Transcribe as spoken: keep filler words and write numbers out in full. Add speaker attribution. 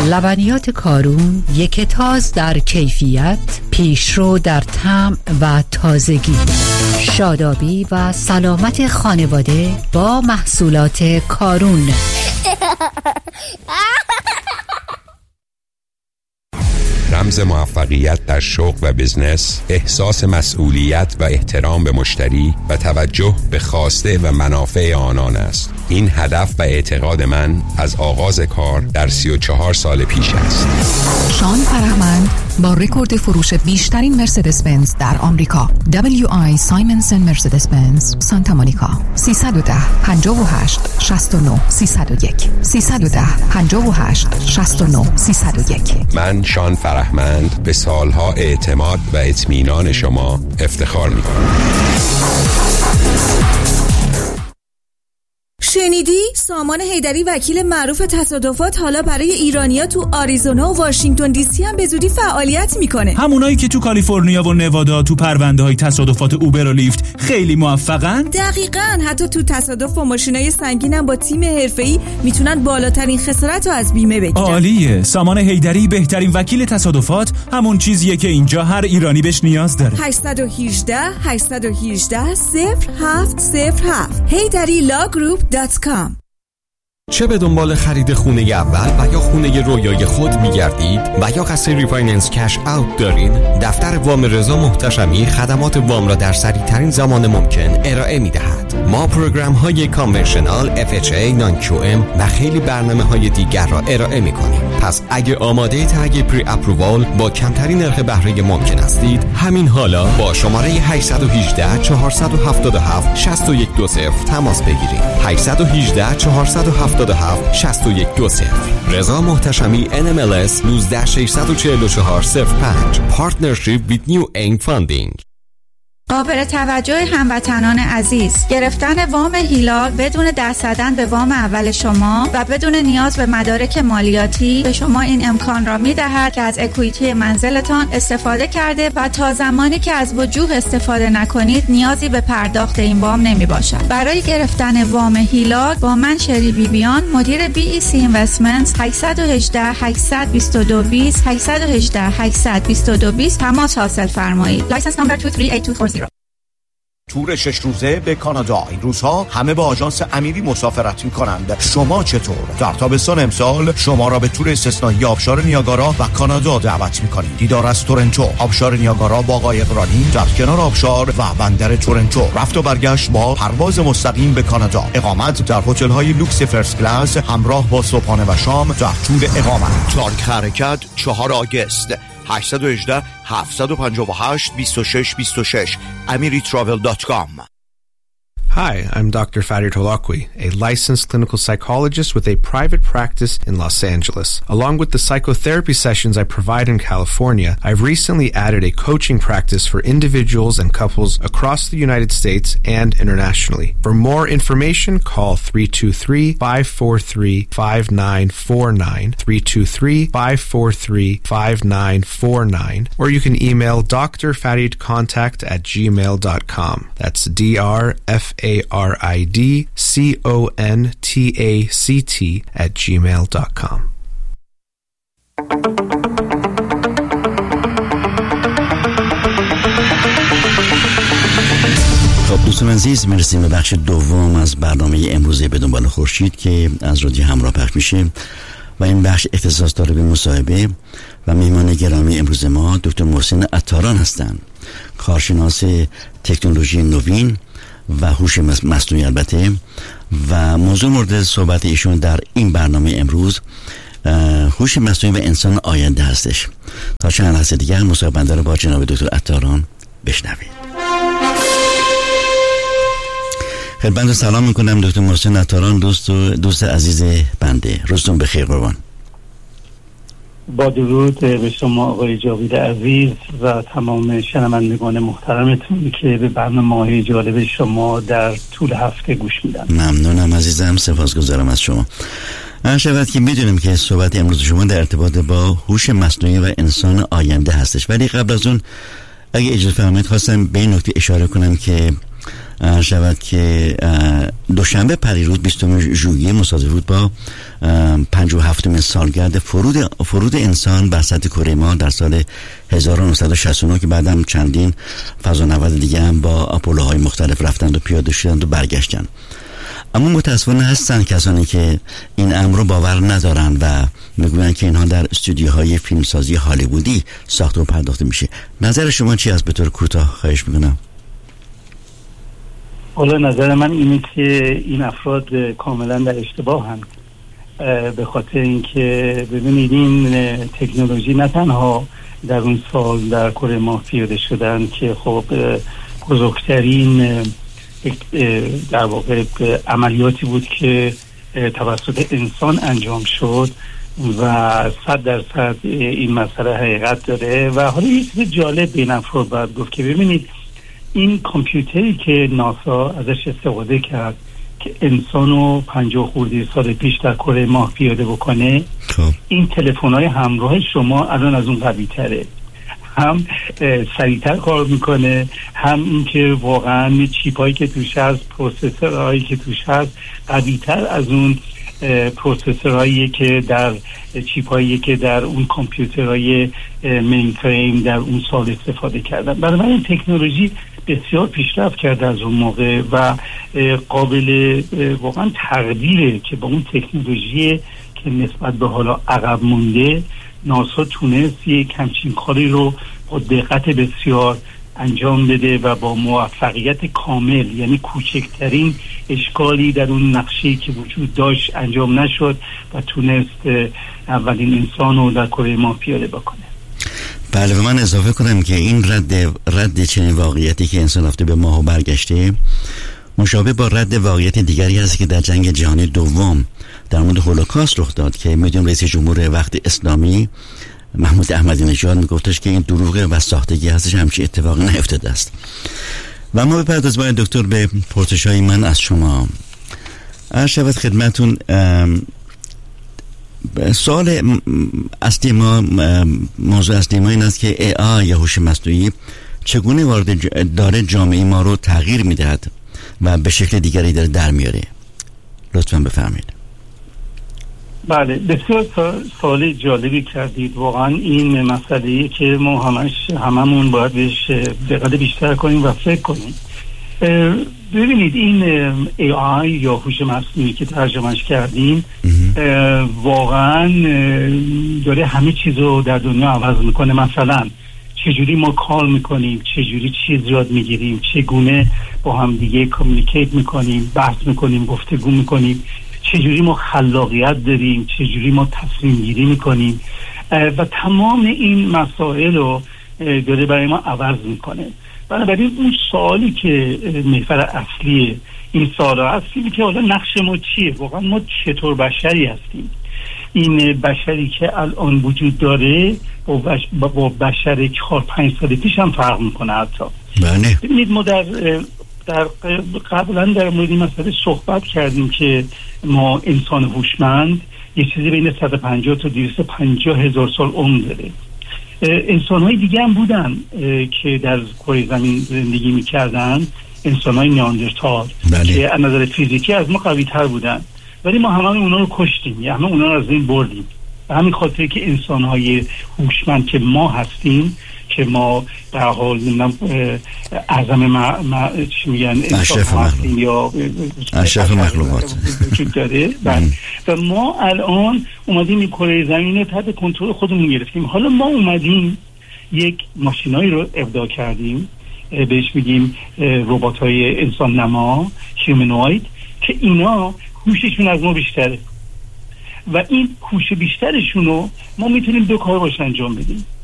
Speaker 1: لبنیات کارون، یک تاز در کیفیت، پیشرو در طعم و تازگی. شادابی و سلامت خانواده با محصولات کارون.
Speaker 2: رمز موفقیت در شغل و بزنس، احساس مسئولیت و احترام به مشتری و توجه به خواسته و منافع آنان است. این هدف و اعتقاد من از آغاز کار در سی و چهار سال پیش است.
Speaker 3: شان فرهمند با رکورد فروش بیشترین مرسدس بنز در آمریکا، دبلیو آی سایمنسن مرسدس بنز سانتا مونیکا. سیصد و ده پنجاه و هشت شصت و نه سیصد و یک سیصد و ده پنجاه و هشت شصت و نه سیصد و یک.
Speaker 2: من شان فرهمند به سالها اعتماد و اطمینان شما افتخار می‌کنم.
Speaker 4: شنیدی؟ سامان حیدری وکیل معروف تصادفات حالا برای ایرانیا تو آریزونا و واشنگتن دی سی هم به زودی فعالیت میکنه.
Speaker 5: همونایی که تو کالیفرنیا و نوادا تو پرونده های تصادفات اوبر و لیفت خیلی موفقن؟
Speaker 4: دقیقاً. حتی تو تصادف با ماشینای سنگین هم با تیم حرفه‌ای میتونن بالاترین خسارت رو از بیمه بگیرن.
Speaker 5: عالیه. سامان حیدری بهترین وکیل تصادفات همون چیزیه که اینجا هر ایرانی بهش نیاز داره.
Speaker 4: هشت یک هشت هشت یک هشت صفر هفت صفر هفت حیدری لا گروپ دات کام.
Speaker 6: چه به دنبال خرید خونه اول و یا خونه رویای خود می‌گردید و یا قصد ریفایننس کش اوت دارین؟ دفتر وام رضا محتشمی خدمات وام را در سریع‌ترین زمان ممکن ارائه می‌دهد. ما پروگرام‌های کانونشنال، اف اچ ای، نان کیو ام و خیلی برنامه‌های دیگر را ارائه می‌کنیم. پس اگه آماده تگ پری اپرووال با کمترین نرخ بهره ممکن هستید، همین حالا با شماره هشت یک هشت چهار هفت هفت شش یک دو صفر تماس بگیرید. هشت یک هشت چهار هفت هفت شش یک دو صفر. رضا محتشمی ان ام ال اس یک نه شش چهار چهار صفر پنج. پارتنرشیپ with New Aim Funding.
Speaker 7: قابل توجه هموطنان عزیز، گرفتن وام هیلال بدون دست زدن به وام اول شما و بدون نیاز به مدارک مالیاتی به شما این امکان را می‌دهد که از اکوئیتی منزلتان استفاده کرده و تا زمانی که از وجوه استفاده نکنید نیازی به پرداخت این وام نمی‌باشد. برای گرفتن وام هیلال با من شری بیبیان، مدیر بی ای سی اینوستمنتس، هشت یک هشت هشت دو دو دو صفر هشت یک هشت هشت دو دو دو صفر تماس حاصل فرمایید. لایسنس نمبر دو سه هشت دو چهار صفر.
Speaker 8: تور شش روزه به کانادا. این روزها همه با آژانس امیری مسافرت می‌کنند. شما چطور؟ در تابستان امسال شما را به تور استثنایی آبشار نیاگارا و کانادا دعوت می‌کنیم. دیدار از تورنتو، آبشار نیاگارا با قایقرانی در کنار آبشار و بندر تورنتو. رفت و برگشت با پرواز مستقیم به کانادا. اقامت در هتل‌های لوکس فرست کلاس همراه با صبحانه و شام در طول اقامت. تارک حرکت چهارم آگوست. هشت یک هشت هفت پنج هشت دو شش دو شش amiri travel dot com.
Speaker 9: Hi, I'm Doctor Farid Holakwi, a licensed clinical psychologist with a private practice in Los Angeles. Along with the psychotherapy sessions I provide in California, I've recently added a coaching practice for individuals and couples across the United States and internationally. For more information, call three two three, five four three, five nine four nine, three two three, five four three, five nine four nine, or you can email d r farid contact at gmail dot com. That's D R F A R I D C O N T A C T at gmail dot com.
Speaker 10: خب دوستان عزیز، مرسیم به بخش دوم از برنامه امروزه به دنبال خورشید که از رادیو همراه پخش میشه و این بخش اختصاص داره به مصاحبه و مهمان گرامی امروز ما دکتر محسن عطاران هستند، کارشناس تکنولوژی نوین و هوش مصنوعی البته، و موضوع مورد صحبت ایشون در این برنامه امروز هوش مصنوعی و انسان آینده هستش. تا چند لحظه دیگر مصاحبه بنده رو با جناب دکتر عطاران بشنوید. خیلی بنده سلام میکنم دکتر محسن عطاران، دوست و دوست عزیز بنده. روزتون بخیر قربان.
Speaker 11: با درود به شما آقای جاوید عزیز و تمام شنوندگان محترمتون که به برنامه‌های جالب شما در طول هفته گوش میدن.
Speaker 10: ممنونم عزیزم، سپاسگزارم از شما. شود که میدونیم که صحبت امروز شما در ارتباط با هوش مصنوعی و انسان آینده هستش، ولی قبل از اون اگه اجازه فرمایید خواستم به این نکته اشاره کنم که شود که دوشنبه پریروز بیستم ژوئیه مصادف بود با پنجاه و هفتمین سالگرد فرود فرود انسان بر سطح کره ماه در سال هزار و نهصد و شصت و نه که بعدم چندین فضانورد دیگه هم با آپولوهای مختلف رفتند و پیاده شدند و برگشتند. اما متاسفانه هستن کسانی که این امر رو باور ندارن و میگوین که اینها در استودیوهای فیلمسازی هالیوودی ساخته و پرداخته میشه. نظر شما چی است؟ به طور کوتاه خواهش میکنم.
Speaker 11: حالا نظر من اینه که این افراد کاملا در اشتباه هم، به خاطر اینکه ببینید این تکنولوژی نه تنها در اون سال در کره ماه پیاده شدن که خب بزرگترین در واقع عملیاتی بود که توسط انسان انجام شد و صد درصد این مسئله حقیقت داره. و حالا یه چیز جالب بین افراد باید گفت که ببینید این کامپیوتری که ناسا ازش استفاده کرد که انسانو پنجاه خورده سال پیش در کره ماه پیاده بکنه، این تلفن‌های همراه شما الان از اون قوی تره، هم سریعتر کار میکنه، هم اینکه واقعا چیپایی که توش هست، پروسسورهایی که توش هست قوی‌تر از اون پروسسورهایی که در چیپایی که در اون کامپیوترهای مین فریم در اون سال استفاده کردن. برای من این تکنولوژی بسیار پیشرفت کرده از اون موقع و قابل واقعا تقدیره که با اون تکنولوژی که نسبت به حالا عقب مونده ناسا تونست یک همچین کاری رو با دقت بسیار انجام بده و با موفقیت کامل، یعنی کوچکترین اشکالی در اون نقشه‌ای که وجود داشت انجام نشد و تونست اولین انسان رو در کره ماه پیاده بکنه.
Speaker 10: بله، و من اضافه کنم که این رد رد چنین واقعیتی که انسان رفته به ماه و برگشته مشابه با رد واقعیت دیگری هست که در جنگ جهانی دوم در مورد هولوکاست رخ داد که میدون رئیس جمهور وقت اسلامی محمود احمدی نژاد میگفتش که این دروغه و ساختگی هستش، همچین اتفاقی نیفتاده است. و ما بپردازیم باید دکتر به پرسش‌های من از شما. عرض شود خدمتون سوال اصلی ما، موضوع اصلی ما این است که ای آی یا هوش مصنوعی چگونه وارد داره جامعه ما رو تغییر میدهد و به شکل دیگری داره در میاره. لطفاً بفرمایید.
Speaker 11: بله، بسیار سوال جالبی کردید. واقعا این مسئله که ما همش هممون باید بهش دقت بیشتر کنیم و فکر کنیم. ببینید این ای آی یا هوش مصنوعی که ترجمهش کردیم واقعا داره همه چیز رو در دنیا عوض میکنه. مثلا چجوری ما کار میکنیم، چجوری چیز یاد میگیریم، چگونه با هم دیگه کامیونیکیت میکنیم، بحث میکنیم، گفتگو میکنیم، چجوری ما خلاقیت داریم، چجوری ما تصمیم گیری میکنیم و تمام این مسائل رو داره برای ما عوض میکنه. بنابراین اون سوالی که محور اصلی این سوال هستی که حالا نقش ما چیه، واقعا ما چطور بشری هستیم. این بشری که الان وجود داره با بشر چهار پنج سال پیش هم فرق میکنه. حتی ببینید ما در در قبلا در مورد این مسئله صحبت کردیم که ما انسان هوشمند یه چیزی بین صد و پنجاه تا دویست و پنجاه هزار سال عمر داره. انسان‌های دیگه هم بودن که در کره زمین زندگی می‌کردن، انسان‌های نیاندرتال که از نظر فیزیکی از ما قوی‌تر بودن، ولی ما همه اونا رو کشتیم، یا همه اونا رو از این بردیم. به همین خاطر که انسان‌های هوشمند که ما هستیم، که ما در حال نمیدونم اعظم ما, ما چی میگن
Speaker 10: اشرف مخلوقات
Speaker 11: یا
Speaker 10: اشرف مخلوقات
Speaker 11: وجود داره و ما الان اومدیم این کره زمین رو تحت کنترل خودمون گرفتیم. حالا ما اومدیم یک ماشینایی رو ابداع کردیم، بهش میگیم ربات‌های انسان نما، هیومنوید، که اینا هوششون از ما بیشتره و این هوش بیشترشون رو ما میتونیم دو کار باش انجام بدیم.